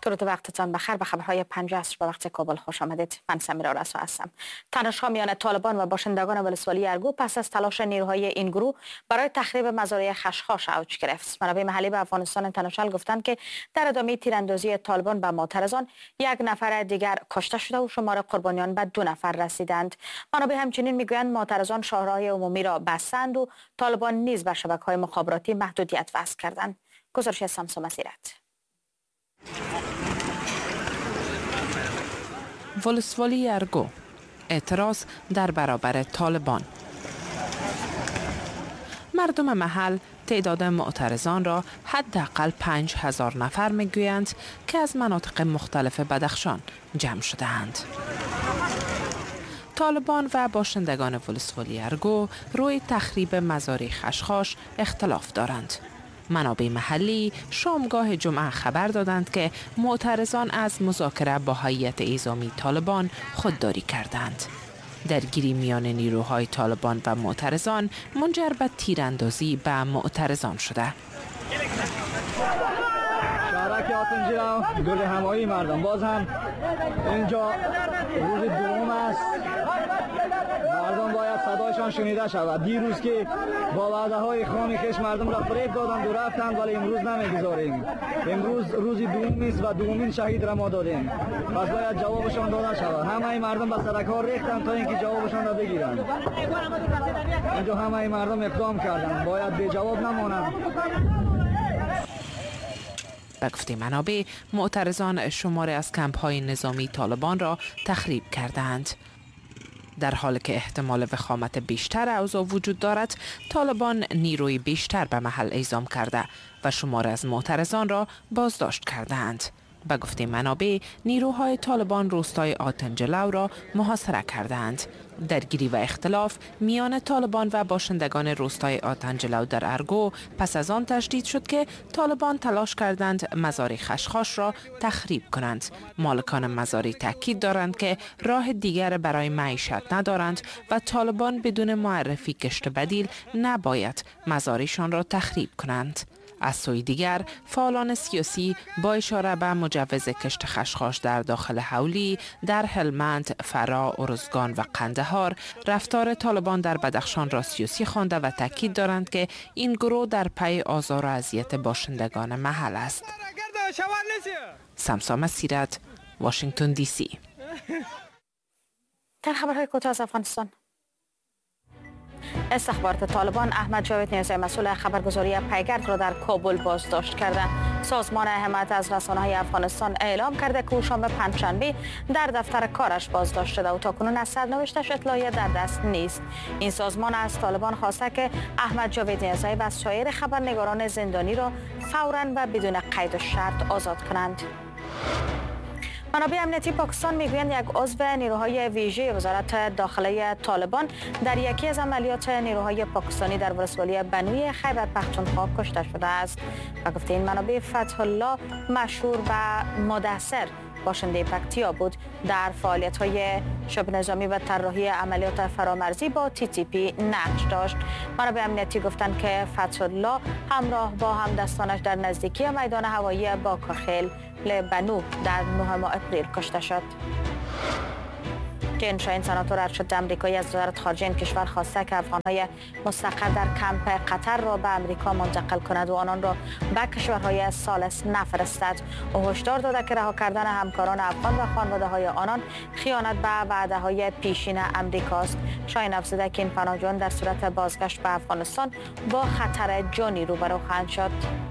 درود وقتتان بخیر. به خبرهای 5 عصر به وقت کابل خوش آمدید. من سمیرا رسا هستم. تنش‌ها میان طالبان و باشندگان ولسوالی ارگو پس از تلاش نیروهای این گروه برای تخریب مزارع خشخاش اوج گرفت. منابع محلی به افغانستان اینترنشنال گفتند که در ادامه تیراندازی طالبان به معترضان 1 نفر دیگر کشته شده و شمار قربانیان به 2 نفر رسیدند. منابع همچنین میگویند معترضان شاهراهای عمومی را بستند و طالبان نیز بر شبکه‌های مخابراتی محدودیت وضع کردند. گزارش سمسو مسیرت. ولسوالی ارگو اعتراض در برابر طالبان. مردم محل تعداد معترضان را حداقل 5000 نفر میگویند که از مناطق مختلف بدخشان جمع شده‌اند. طالبان و باشندگان ولسوالی ارگو روی تخریب مزارع خشخاش اختلاف دارند. منابع محلی شامگاه جمعه خبر دادند که معترضان از مذاکره با هیئت اعزامی طالبان خودداری کردند. درگیری میان نیروهای طالبان و معترضان منجر به تیراندازی به معترضان شده. شهرک آتنجلو گل همایی مردم باز هم اینجا روز دوم است. مردم باید صدایشان شنیده شود. دیروز که با وعده های خام خش مردم را فریب دادند و رفتند، ولی امروز نمیگذاریم. امروز روز دوم است و دومین شهید را ما دادیم. پس باید جوابشان داده شود. همه مردم به سرک ها ریختند تا اینکه جوابشان را بگیرند. اینجا همه مردم اقدام کردند، باید بی جواب نمانند. به گفته منابع معترضان شماری از کمپ‌های نظامی طالبان را تخریب کردند. در حالی که احتمال وخامت بیشتر اوضاع وجود دارد، طالبان نیروی بیشتر به محل اعزام کرده و شماری از معترضان را بازداشت کردند. به گفته منابع نیروهای طالبان روستای آتنجلو را محاصره کردند. درگیری و اختلاف میان طالبان و باشندگان روستای آتنجلو در ارگو پس از آن تشدید شد که طالبان تلاش کردند مزارع خشخاش را تخریب کنند. مالکان مزارع تاکید دارند که راه دیگر برای معیشت ندارند و طالبان بدون معرفی کشت بدیل نباید مزارعشان را تخریب کنند. از سوی دیگر فعالان سیاسی با اشاره به مجوز کشت خشخاش در داخل حولی در هلمند، فرا، ارزگان و قندهار رفتار طالبان در بدخشان را سیاسی خوانده و تاکید دارند که این گروه در پی آزار و اذیت باشندگان محل است. سمسو مسیرت، واشنگتن دی سی. در خبرهای کوتاه از افغانستان، استخبارات طالبان احمد جاوید نیازی مسئول خبرگزاری پیگرد را در کابل بازداشت کرده. سازمان حمایت از رسانه‌های افغانستان اعلام کرده که او شنبه پنجشنبه در دفتر کارش بازداشت شده و تاکنون از سرنوشتش اطلاعی در دست نیست. این سازمان از طالبان خواسته که احمد جاوید نیازی و سایر خبرنگاران زندانی را فوراً و بدون قید و شرط آزاد کنند. منابع امنیتی پاکستان میگویند یک عضو نیروهای ویژه وزارت داخله طالبان در یکی از عملیات نیروهای پاکستانی در ولسوالی بنوی خیبر پختونخوا کشته شده است. و گفته این منابع فتح الله مشهور به مدثر باشنده پکتیا بود، در فعالیت‌های شبه نظامی و طراحی عملیات فرامرزی با TTP نقش داشت. منابع امنیتی گفتند که فتح الله همراه با همدستانش در نزدیکی میدان هوایی باکاخیل بنو در 9 اپریل کشته شد. جین شاین سناتور ارشد آمریکایی از وزارت خارجه این کشور خواسته که افغان‌های مستقر در کمپ قطر را به آمریکا منتقل کند و آنان را به کشورهای ثالث نفرستد. او هشدار داده که رها کردن همکاران افغان و خانواده‌های آنان خیانت به وعده‌های پیشین آمریکاست. شاین افزوده که این پناهجویان در صورت بازگشت به افغانستان با خطر جانی روبرو خواهند شد.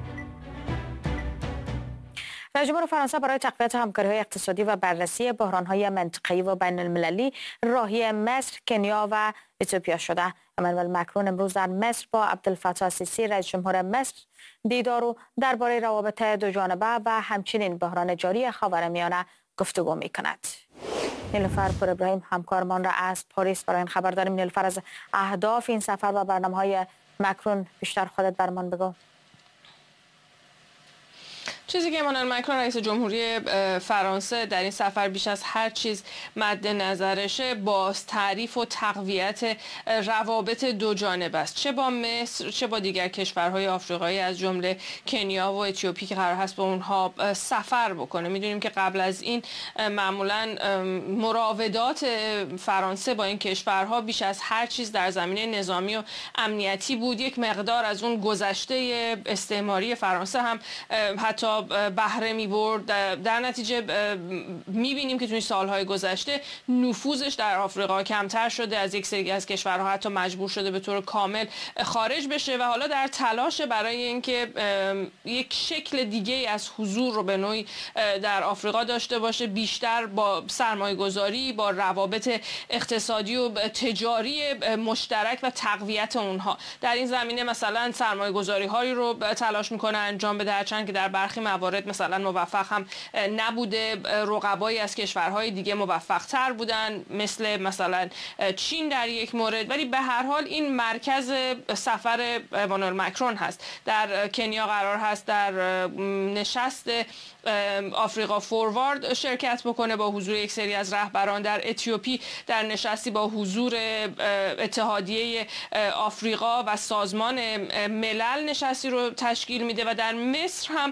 رئیس جمهور فرانسه برای تقویت همکاری‌های اقتصادی و بررسی بحران‌های منطقه‌ای و بین‌المللی راهی مصر، کنیا و اتیوپیا شده. امانوئل مکرون امروز در مصر با عبدالفتاح السیسی رئیس جمهور مصر دیدار و درباره روابط دو جانبه و همچنین بحران جاری خاورمیانه گفتگو می‌کند. نیلوفر پور ابراهیم همکارمان را از پاریس برای این خبر داریم. نیلوفر، از اهداف این سفر و برنامه‌های مکرون بیشتر خودت برمان بگو. چیزی که امانوئل مکرون رئیس جمهوری فرانسه در این سفر بیش از هر چیز مد نظرشه باز تعریف و تقویت روابط دو جانب است، چه با مصر چه با دیگر کشورهای آفریقایی از جمله کنیا و اتیوپی که قرار هست با اونها سفر بکنه. میدونیم که قبل از این معمولا مراودات فرانسه با این کشورها بیش از هر چیز در زمینه نظامی و امنیتی بود. یک مقدار از اون گذشته استعماری فرانسه هم حتی بهره می‌برد. در نتیجه می‌بینیم که توی سالهای گذشته نفوذش در آفریقا کمتر شده، از یک سری از کشورها حتی مجبور شده به طور کامل خارج بشه و حالا در تلاش برای اینکه یک شکل دیگه از حضور رو به نوعی در آفریقا داشته باشه، بیشتر با سرمایه‌گذاری، با روابط اقتصادی و تجاری مشترک و تقویت اونها در این زمینه مثلا سرمایه‌گذاری هایی رو تلاش میکنه انجام بده، هرچند که در برخی موارد مثلا موفق هم نبوده. رقبایی از کشورهای دیگه موفق تر بودن مثلا چین در یک مورد، ولی به هر حال این مرکز سفر امانوئل مکرون هست. در کنیا قرار هست در نشست آفریقا فوروارد شرکت بکنه با حضور یک سری از رهبران. در اتیوپی در نشستی با حضور اتحادیه آفریقا و سازمان ملل نشستی رو تشکیل میده و در مصر هم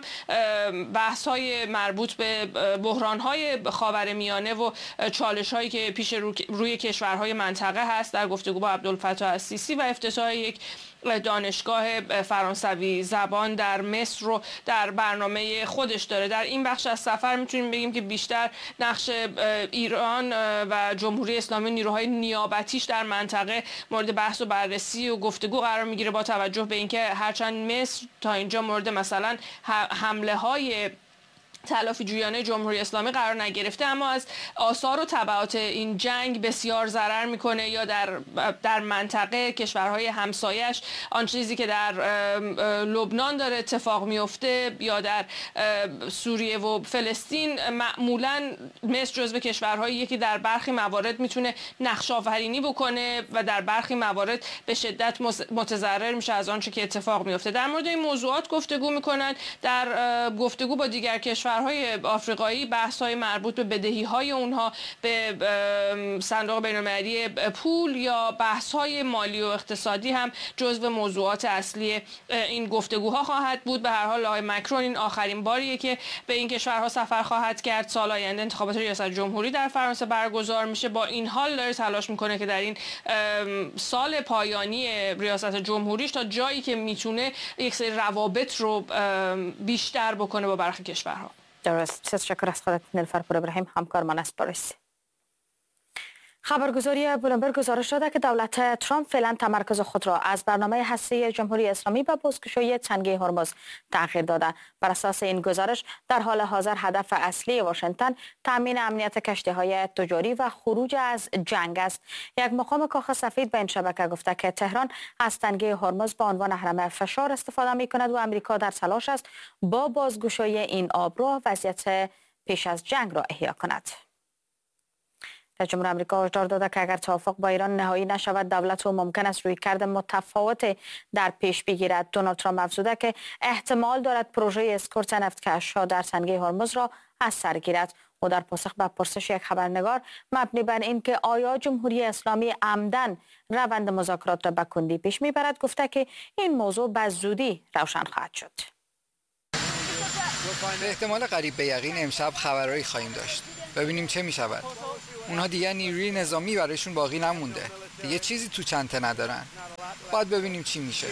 بحث‌های مربوط به بحران‌های خاورمیانه و چالش‌هایی که پیش روی کشورهای منطقه هست در گفتگو با عبدالفتاح السیسی و افتتاح یک دانشگاه فرانسوی زبان در مصر رو در برنامه خودش داره. در این بخش از سفر میتونیم بگیم که بیشتر نقش ایران و جمهوری اسلامی نیروهای نیابتیش در منطقه مورد بحث و بررسی و گفتگو قرار میگیره، با توجه به اینکه هرچند مصر تا اینجا مورد مثلا حمله های تلافی جویانه جمهوری اسلامی قرار نگرفته، اما از آثار و تبعات این جنگ بسیار ضرر میکنه، یا در منطقه کشورهای همسایش آن چیزی که در لبنان داره اتفاق میفته یا در سوریه و فلسطین. معمولا مصر جزو کشورهایی که در برخی موارد میتونه نقش آفرینی بکنه و در برخی موارد به شدت متضرر میشه از آنچه که اتفاق میفته. در مورد این موضوعات گفتگو میکنن. در گفتگو با دیگر کشورهای آفریقایی بحث‌های مربوط به بدهی‌های اونها به صندوق بین‌المللی پول یا بحث‌های مالی و اقتصادی هم جزو موضوعات اصلی این گفتگوها خواهد بود. به هر حال آقای مکرون این آخرین باریه که به این کشورها سفر خواهد کرد. سال آینده انتخابات ریاست جمهوری در فرانسه برگزار میشه. با این حال داره تلاش میکنه که در این سال پایانی ریاست جمهوریش تا جایی که میتونه یک سری روابط رو بیشتر بکنه با برخی کشورها. درست. تشکر از خودت نیلوفر پور ابراهیم، همکارمان از پاریس. خبرگزاری بلومبرگ گزارش داده که دولت ترامپ فعلا تمرکز خود را از برنامه هسته‌ای جمهوری اسلامی به بازگشایی تنگه هرمز تغییر داده. بر اساس این گزارش در حال حاضر هدف اصلی واشنگتن تامین امنیت کشتی‌های تجاری و خروج از جنگ است. یک مقام کاخ سفید به این شبکه گفته که تهران از تنگه هرمز به عنوان حرم فشار استفاده می‌کند و آمریکا در تلاش است با بازگشایی این آبراه وضعیت پیش از جنگ را احیا کند. رئیس جمهور آمریکا هشدار داده که اگر توافق با ایران نهایی نشود دولت او ممکن است رویکرد متفاوت در پیش بگیرد. دونالد ترامپ افزوده که احتمال دارد پروژه اسکورت نفتکش‌ها در تنگه هرمز را از سر گیرد. او در پاسخ به پرسش یک خبرنگار مبنی بر اینکه آیا جمهوری اسلامی عمدن روند مذاکرات را به کندی پیش میبرد گفته که این موضوع به زودی روشن خواهد شد. به احتمال قریب به یقین امشب خبرایی خواهیم داشت. ببینیم چه می شود. اونها دیگه نیروی نظامی برایشون باقی نمونده. دیگه چیزی تو چنته ندارن. باید ببینیم چی میشه.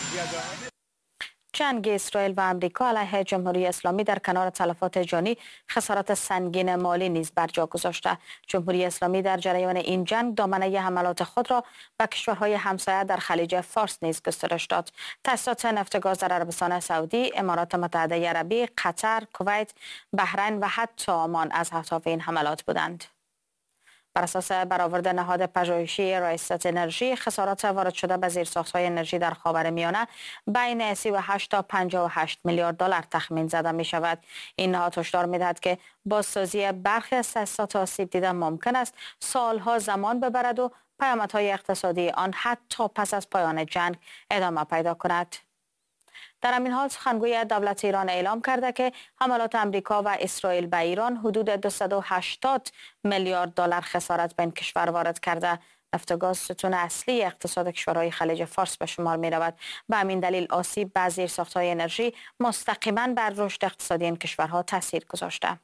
جنگ اسرائیل و آمریکا علیه جمهوری اسلامی در کنار تلفات جانی خسارات سنگین مالی نیز بر جا گذاشته. جمهوری اسلامی در جریان این جنگ دامنه حملات خود را به کشورهای همسایه در خلیج فارس نیز گسترش داد. تأسیسات نفت گاز در عربستان سعودی، امارات متحده عربی، قطر، کویت، بحرین و حتی عمان از اهداف این حملات بودند. بر اساس برآورد نهاد پژوهشی رایستات انرژی، خسارات وارد شده به زیرساخت‌های انرژی در خاورمیانه بین 38 تا 58 میلیارد دلار تخمین زده می شود. این نهاد هشدار می‌دهد که بازسازی برخی از تأسیسات آسیب دیده ممکن است سالها زمان ببرد و پیامدهای اقتصادی آن حتی پس از پایان جنگ ادامه پیدا کند. در همین حال سخنگوی دولت ایران اعلام کرده که حملات امریکا و اسرائیل به ایران حدود 280 میلیارد دلار خسارت به این کشور وارد کرده. نفت و گاز ستون اصلی اقتصاد کشورهای خلیج فارس به شمار می رود. به همین دلیل آسیب به زیرساخت‌های انرژی مستقیما بر رشد اقتصادی این کشورها تاثیر گذاشته.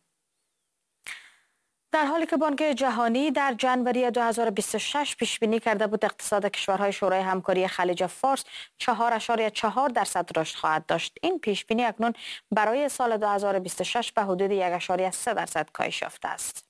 در حالی که بانک جهانی در جنوری 2026 پیش بینی کرده بود اقتصاد کشورهای شورای همکاری خلیج فارس 4.4% رشد خواهد داشت، این پیش بینی اکنون برای سال 2026 به حدود 1.3% کاهش یافته است.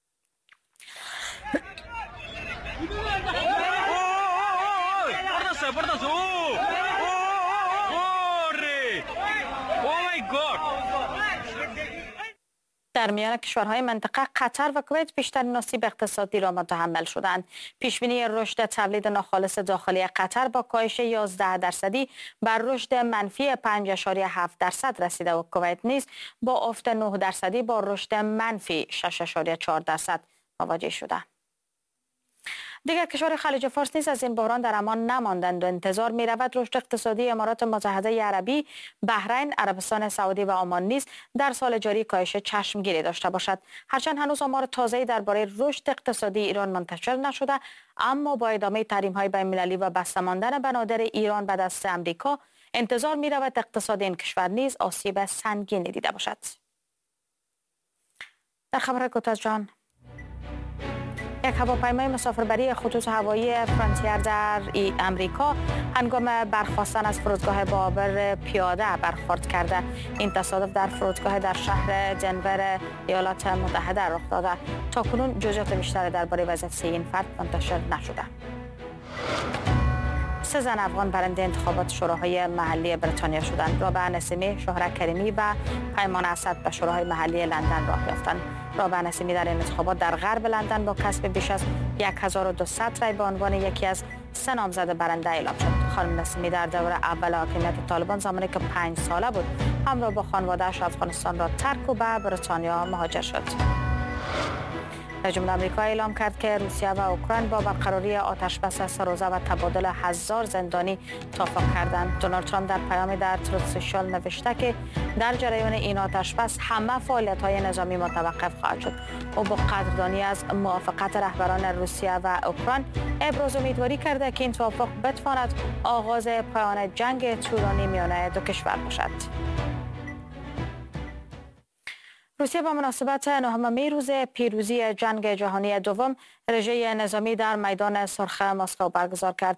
در میان کشورهای منطقه قطر و کویت بیشترین آسیب اقتصادی را متحمل شدند. پیشبینی رشد تولید ناخالص داخلی قطر با کاهش 11% بر رشد منفی 5.7% رسیده و کویت نیز با افت 9% با رشد منفی 6.4% مواجه شده. دیگر کشور خلیج فارس نیز از این بحران در امان نماندند و انتظار می رود رشد اقتصادی امارات متحده عربی، بحرین، عربستان سعودی و عمان نیز در سال جاری کاهش چشمگیری داشته باشد. هرچند هنوز آمار تازه‌ای درباره رشد اقتصادی ایران منتشر نشده، اما با ادامه تحریم‌های بین‌المللی و بسته ماندن بنادر ایران به دست آمریکا، انتظار می رود اقتصاد این کشور نیز آسیب سنگینی دیده باشد. در خبر کوتاه جان، یک هواپیمای مسافربری خطوط هوایی فرانتیر در امریکا هنگام برخاستن از فرودگاه بابر پیاده برخورد کرده. این تصادف در فرودگاه در شهر دنور ایالات متحده رخ داده. تاکنون جزئیات بیشتر درباره وضعیت این فرد منتشر نشده. 3 زن افغان برنده انتخابات شوراهای محلی بریتانیا شدند. رابعه نسیمی، شهره کریمی و پیمان اسد به شوراهای محلی لندن راه یافتند. رابعه نسیمی در این انتخابات در غرب لندن با کسب بیش از 1200 رای به عنوان یکی از 3 نامزد برنده اعلام شد. خانم نسیمی در دوره اول حاکمیت طالبان زمانی که 5 ساله بود همراه با خانواده‌اش افغانستان را ترک و به بریتانیا مهاجر شد. رئیس جمهور آمریکا اعلام کرد که روسیه و اوکراین با برقراری آتشبس 3 روزه و تبادل 1000 زندانی توافق کردند. دونالد ترامپ در پیامی در تروت سوشال نوشته که در جریان این آتشبس همه فعالیت‌های نظامی متوقف خواهد شد. او با قدردانی از موافقت رهبران روسیه و اوکراین ابراز امیدواری کرده که این توافق بتواند آغاز پایان جنگ طولانی میان دو کشور باشد. روسیه به مناسبت 9 می روز پیروزی جنگ جهانی دوم رژه نظامی در میدان سرخ مسکو برگزار کرد.